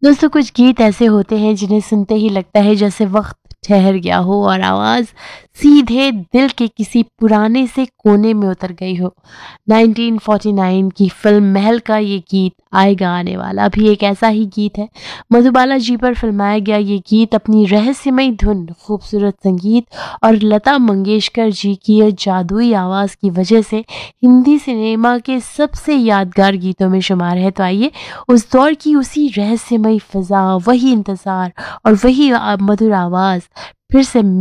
दोस्तों कुछ गीत ऐसे होते हैं जिन्हें सुनते ही लगता है जैसे वक्त ठहर गया हो और आवाज सीधे दिल के किसी पुराने से कोने में उतर गई हो। 1949 की फिल्म महल का ये गीत आएगा आने वाला भी एक ऐसा ही गीत है। मधुबाला जी पर फिल्माया गया ये गीत अपनी रहस्यमय धुन, खूबसूरत संगीत और लता मंगेशकर जी की ये जादुई आवाज की वजह से हिंदी सिनेमा के सबसे यादगार गीतों में शुमार है। तो आइए उस दौर की उसी रहस्यमयी फ़िज़ा, वही इंतज़ार और वही मधुर आवाज़ फिर से